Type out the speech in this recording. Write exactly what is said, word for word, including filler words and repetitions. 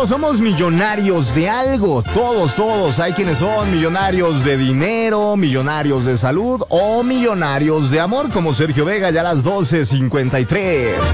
todos somos millonarios de algo, todos, todos. Hay quienes son millonarios de dinero, millonarios de salud o millonarios de amor, como Sergio Vega, ya a las doce cincuenta y tres.